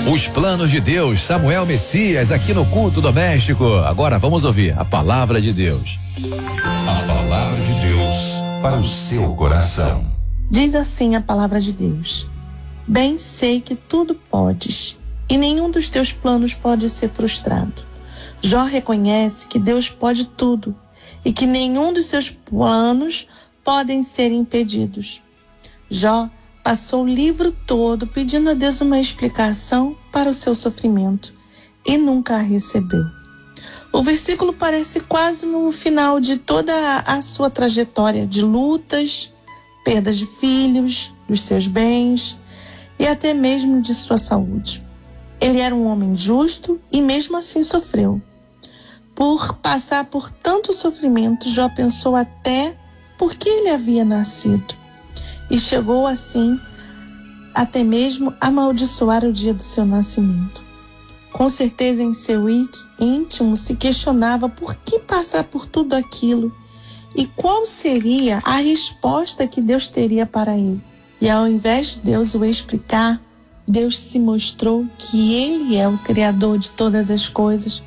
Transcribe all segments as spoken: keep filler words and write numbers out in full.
Os planos de Deus, Samuel Messias, aqui no Culto Doméstico. Agora vamos ouvir a palavra de Deus. A palavra de Deus para o seu coração. Diz assim a palavra de Deus: bem sei que tudo podes, e nenhum dos teus planos pode ser frustrado. Jó reconhece que Deus pode tudo, e que nenhum dos seus planos podem ser impedidos. Jó passou o livro todo pedindo a Deus uma explicação para o seu sofrimento e nunca a recebeu. O versículo parece quase no final de toda a sua trajetória de lutas, perdas de filhos, dos seus bens e até mesmo de sua saúde. Ele era um homem justo e mesmo assim sofreu. Por passar por tanto sofrimento, Jó pensou até por que ele havia nascido. E chegou assim até mesmo a amaldiçoar o dia do seu nascimento. Com certeza em seu íntimo se questionava por que passar por tudo aquilo e qual seria a resposta que Deus teria para ele. E ao invés de Deus o explicar, Deus se mostrou que Ele é o Criador de todas as coisas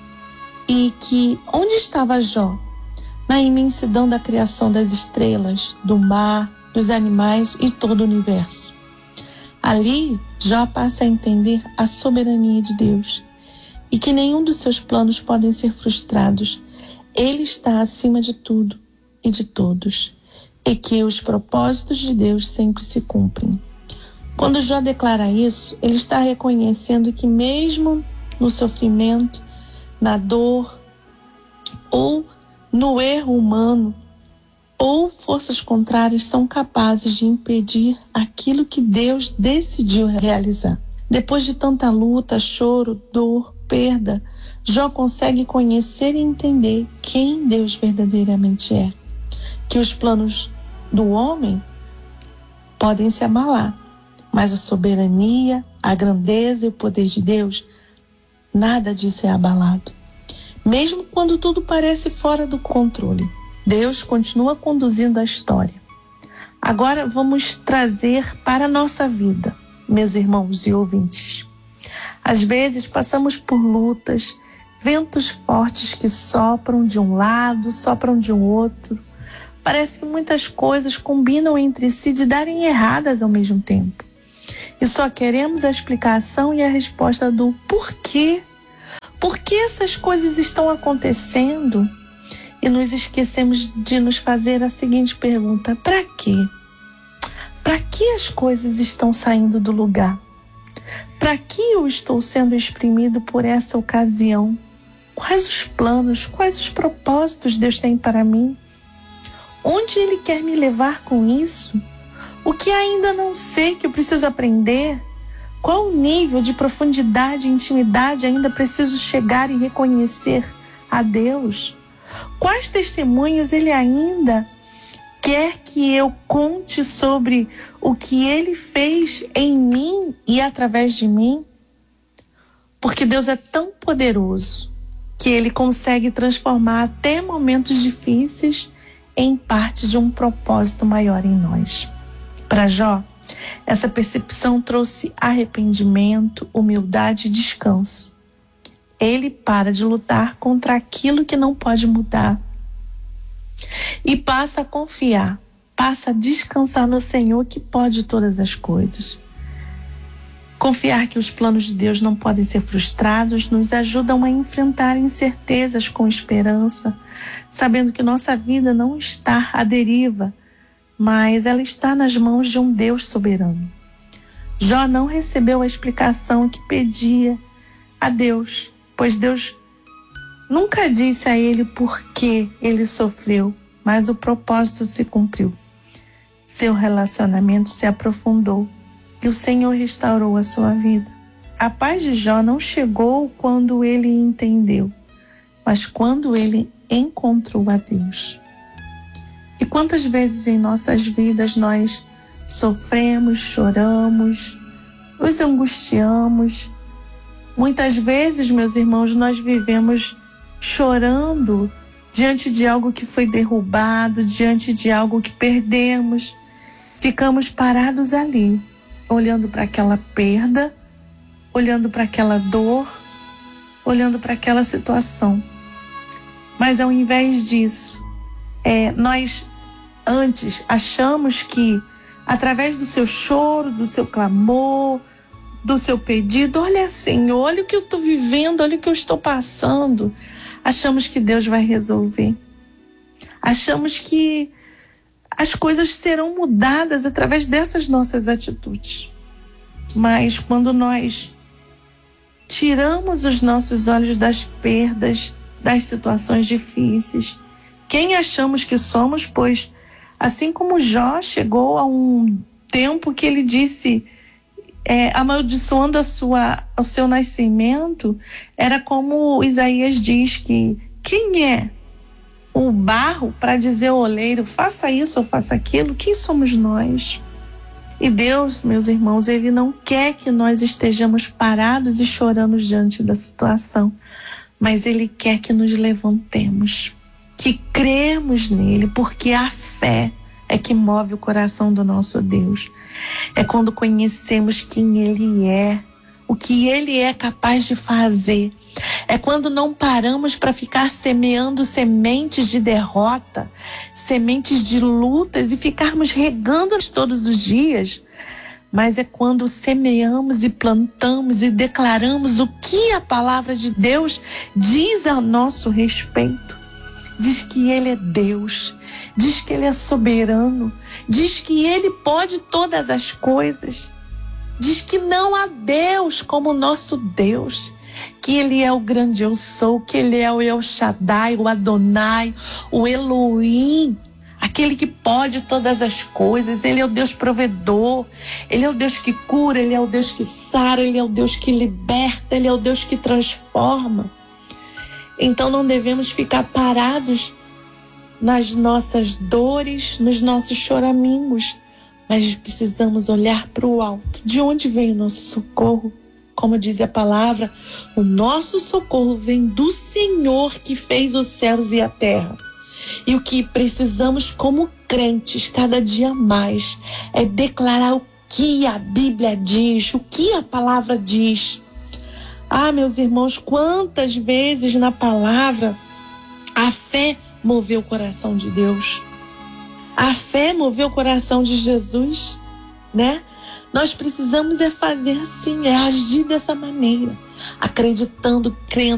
e que onde estava Jó? Na imensidão da criação das estrelas, do mar, dos animais e todo o universo. Ali, Jó passa a entender a soberania de Deus e que nenhum dos seus planos podem ser frustrados. Ele está acima de tudo e de todos, e que os propósitos de Deus sempre se cumprem. Quando Jó declara isso, ele está reconhecendo que mesmo no sofrimento, na dor ou no erro humano, ou forças contrárias são capazes de impedir aquilo que Deus decidiu realizar. Depois de tanta luta, choro, dor, perda, Jó consegue conhecer e entender quem Deus verdadeiramente é. Que os planos do homem podem se abalar, mas a soberania, a grandeza e o poder de Deus, nada disso é abalado. Mesmo quando tudo parece fora do controle, Deus continua conduzindo a história. Agora vamos trazer para a nossa vida, meus irmãos e ouvintes. Às vezes passamos por lutas, ventos fortes que sopram de um lado, sopram de um outro. Parece que muitas coisas combinam entre si de darem erradas ao mesmo tempo. E só queremos a explicação e a resposta do porquê. Por que essas coisas estão acontecendo? E nos esquecemos de nos fazer a seguinte pergunta: para quê? Para que as coisas estão saindo do lugar? Para que eu estou sendo exprimido por essa ocasião? Quais os planos, quais os propósitos Deus tem para mim? Onde Ele quer me levar com isso? O que ainda não sei que eu preciso aprender? Qual o nível de profundidade e intimidade ainda preciso chegar e reconhecer a Deus? Quais testemunhos Ele ainda quer que eu conte sobre o que Ele fez em mim e através de mim? Porque Deus é tão poderoso que Ele consegue transformar até momentos difíceis em parte de um propósito maior em nós. Para Jó, essa percepção trouxe arrependimento, humildade e descanso. Ele para de lutar contra aquilo que não pode mudar e passa a confiar, passa a descansar no Senhor que pode todas as coisas. Confiar que os planos de Deus não podem ser frustrados nos ajudam a enfrentar incertezas com esperança, sabendo que nossa vida não está à deriva, mas ela está nas mãos de um Deus soberano. Jó não recebeu a explicação que pedia a Deus, pois Deus nunca disse a ele por que ele sofreu, mas o propósito se cumpriu. Seu relacionamento se aprofundou e o Senhor restaurou a sua vida. A paz de Jó não chegou quando ele entendeu, mas quando ele encontrou a Deus. E quantas vezes em nossas vidas nós sofremos, choramos, nos angustiamos. Muitas vezes, meus irmãos, nós vivemos chorando diante de algo que foi derrubado, diante de algo que perdemos. Ficamos parados ali, olhando para aquela perda, olhando para aquela dor, olhando para aquela situação. Mas ao invés disso, é, nós antes achamos que através do seu choro, do seu clamor, do seu pedido, olha Senhor, olha o que eu estou vivendo, olha o que eu estou passando, achamos que Deus vai resolver. Achamos que as coisas serão mudadas através dessas nossas atitudes. Mas quando nós tiramos os nossos olhos das perdas, das situações difíceis, quem achamos que somos, pois assim como Jó chegou a um tempo que ele disse, é, amaldiçoando a sua, o seu nascimento, era como Isaías diz que quem é o barro para dizer ao oleiro, faça isso ou faça aquilo? Quem somos nós? E Deus, meus irmãos, Ele não quer que nós estejamos parados e chorando diante da situação, mas Ele quer que nos levantemos, que cremos nele, porque a fé é que move o coração do nosso Deus. É quando conhecemos quem Ele é, o que Ele é capaz de fazer. É quando não paramos para ficar semeando sementes de derrota, sementes de lutas e ficarmos regando-as todos os dias. Mas é quando semeamos e plantamos e declaramos o que a palavra de Deus diz a nosso respeito. Diz que Ele é Deus, diz que Ele é soberano, diz que Ele pode todas as coisas, diz que não há Deus como o nosso Deus, que Ele é o grande eu sou, que Ele é o El Shaddai, o Adonai, o Elohim, aquele que pode todas as coisas. Ele é o Deus provedor, Ele é o Deus que cura, Ele é o Deus que sara, Ele é o Deus que liberta, Ele é o Deus que transforma. Então não devemos ficar parados nas nossas dores, nos nossos choramingos, mas precisamos olhar para o alto. De onde vem o nosso socorro? Como diz a palavra, o nosso socorro vem do Senhor que fez os céus e a terra. E o que precisamos como crentes cada dia mais é declarar o que a Bíblia diz, o que a palavra diz. Ah, meus irmãos, quantas vezes na palavra a fé moveu o coração de Deus. A fé moveu o coração de Jesus, né? Nós precisamos é fazer assim, é agir dessa maneira, acreditando, crendo.